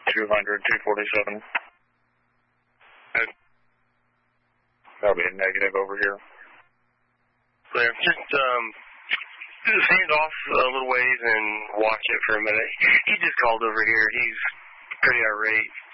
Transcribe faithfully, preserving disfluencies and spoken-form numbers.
two hundred, two forty-seven. And that'll be a negative over here. Clear. Just, um, just hand off a little ways and watch it for a minute. He just called over here. He's pretty irate.